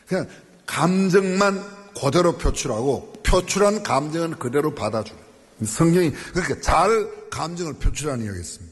그냥 감정만 그대로 표출하고 표출한 감정은 그대로 받아주는. 성경이 그렇게 잘 감정을 표출하는 이야기였습니다.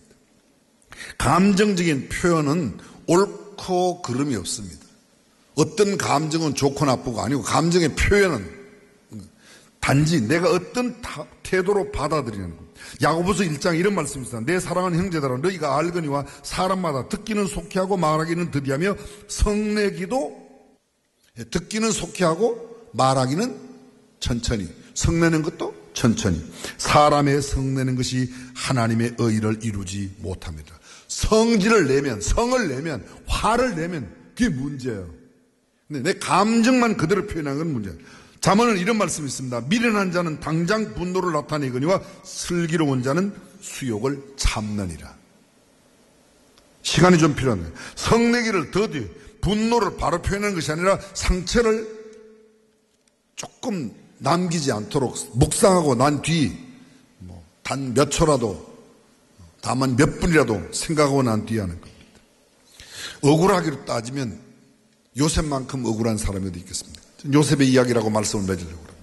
감정적인 표현은 옳고 그름이 없습니다. 어떤 감정은 좋고 나쁘고 아니고 감정의 표현은 단지 내가 어떤 태도로 받아들이는 것. 야고보서 1장 이런 말씀이 있습니다. 내 사랑하는 형제들아 너희가 알거니와 사람마다 듣기는 속히 하고 말하기는 더디하며 성내기도 듣기는 속히 하고 말하기는 천천히 성내는 것도 천천히 사람의 성내는 것이 하나님의 의를 이루지 못합니다. 성질을 내면 성을 내면 화를 내면 그게 문제예요. 근데 내 감정만 그대로 표현하는 건 문제예요. 잠언은 이런 말씀이 있습니다. 미련한 자는 당장 분노를 나타내거니와 슬기로운 자는 수욕을 참느니라. 시간이 좀 필요합니다. 성내기를 더디 분노를 바로 표현하는 것이 아니라 상처를 조금 남기지 않도록 묵상하고 난 뒤 단 몇 초라도 다만 몇 분이라도 생각하고 난 뒤에 하는 겁니다. 억울하기로 따지면 요셉만큼 억울한 사람이 어디 있겠습니까? 요셉의 이야기라고 말씀을 맺으려고 합니다.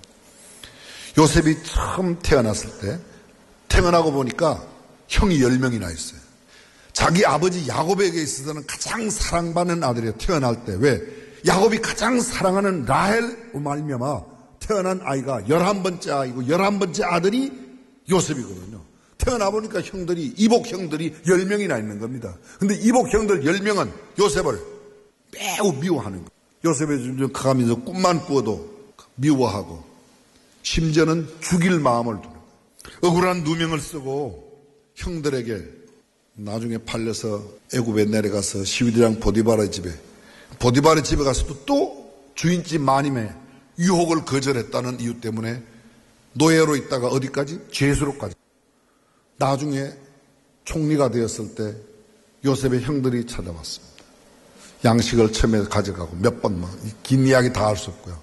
요셉이 처음 태어났을 때 태어나고 보니까 형이 10명이나 있어요. 자기 아버지 야곱에게 있어서는 가장 사랑받는 아들이에요. 태어날 때. 왜? 야곱이 가장 사랑하는 라헬 말미암아 태어난 아이가 11번째 아이고 11번째 아들이 요셉이거든요. 태어나 보니까 형들이 이복 형들이 10명이나 있는 겁니다. 근데 이복 형들 10명은 요셉을 매우 미워하는 거예요. 요셉이 점점 커가면서 꿈만 꾸어도 미워하고 심지어는 죽일 마음을 두는 거예요. 억울한 누명을 쓰고 형들에게 나중에 팔려서 애굽에 내려가서 시위대장 보디바르의 집에 가서도 또 주인집 마님의 유혹을 거절했다는 이유 때문에 노예로 있다가 어디까지? 죄수로까지. 나중에 총리가 되었을 때 요셉의 형들이 찾아왔습니다. 양식을 처음에 가져가고 몇 번 긴 이야기 다 할 수 없고요.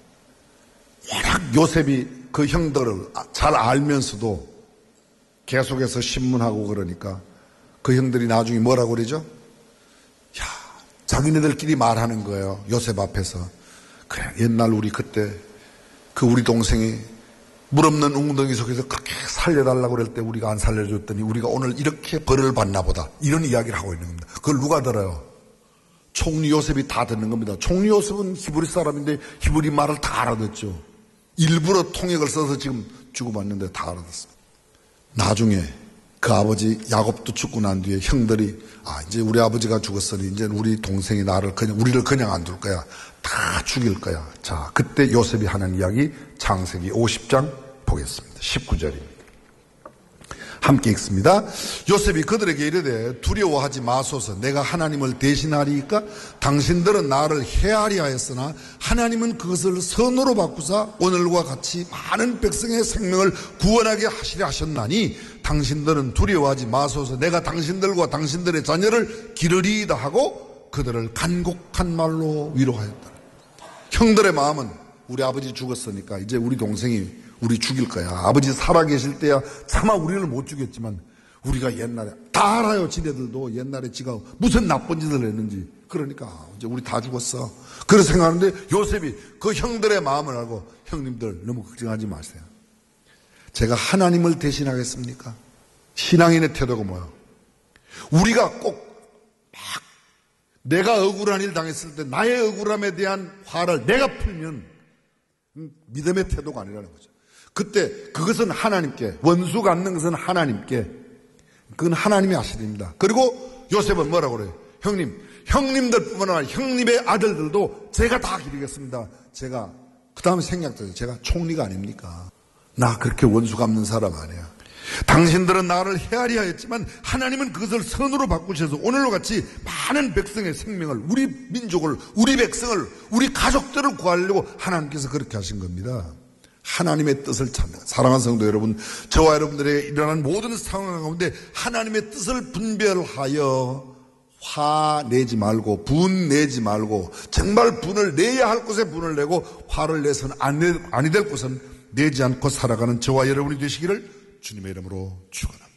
워낙 요셉이 그 형들을 잘 알면서도 계속해서 신문하고 그러니까 그 형들이 나중에 뭐라고 그러죠? 야, 자기네들끼리 말하는 거예요. 요셉 앞에서. 그래, 옛날 우리 그때 그 우리 동생이 물 없는 웅덩이 속에서 그렇게 살려달라고 그럴 때 우리가 안 살려줬더니 우리가 오늘 이렇게 벌을 받나 보다. 이런 이야기를 하고 있는 겁니다. 그걸 누가 들어요? 총리 요셉이 다 듣는 겁니다. 총리 요셉은 히브리 사람인데 히브리 말을 다 알아듣죠. 일부러 통역을 써서 지금 주고받는데 다 알아듣습니다. 나중에 그 아버지 야곱도 죽고 난 뒤에 형들이 이제 우리 아버지가 죽었으니 이제 우리 동생이 우리를 그냥 안 둘 거야. 다 죽일 거야. 자, 그때 요셉이 하는 이야기 창세기 50장 보겠습니다. 19절입니다. 함께 읽습니다. 요셉이 그들에게 이르되 두려워하지 마소서 내가 하나님을 대신하리이까 당신들은 나를 해하리 하였으나 하나님은 그것을 선으로 바꾸사 오늘과 같이 많은 백성의 생명을 구원하게 하시려 하셨나니 당신들은 두려워하지 마소서 내가 당신들과 당신들의 자녀를 기르리이다 하고 그들을 간곡한 말로 위로하였다. 형들의 마음은 우리 아버지 죽었으니까 이제 우리 동생이 우리 죽일 거야. 아버지 살아계실 때야 차마 우리를 못 죽였지만 우리가 옛날에 다 알아요. 지네들도 옛날에 지가 무슨 나쁜 짓을 했는지. 그러니까 이제 우리 다 죽었어. 그렇게 생각하는데 요셉이 그 형들의 마음을 알고 형님들 너무 걱정하지 마세요. 제가 하나님을 대신하겠습니까? 신앙인의 태도가 뭐야? 우리가 꼭 막 내가 억울한 일 당했을 때 나의 억울함에 대한 화를 내가 풀면 믿음의 태도가 아니라는 거죠. 그때 그것은 하나님께 원수 갚는 것은 하나님께 그건 하나님이 하셔야 됩니다. 그리고 요셉은 뭐라고 그래요? 형님들뿐만 아니라 형님의 아들들도 제가 다 기르겠습니다. 제가 그 다음에 생각해요. 제가 총리가 아닙니까? 나 그렇게 원수 갚는 사람 아니야. 당신들은 나를 헤아려 하였지만 하나님은 그것을 선으로 바꾸셔서 오늘과 같이 많은 백성의 생명을 우리 민족을 우리 백성을 우리 가족들을 구하려고 하나님께서 그렇게 하신 겁니다. 하나님의 뜻을 찾는 사랑하는 성도 여러분, 저와 여러분들의 일어나는 모든 상황 가운데 하나님의 뜻을 분별하여 화 내지 말고 분 내지 말고 정말 분을 내야 할 곳에 분을 내고 화를 내서는 아니 될 곳은 내지 않고 살아가는 저와 여러분이 되시기를 주님의 이름으로 축원합니다.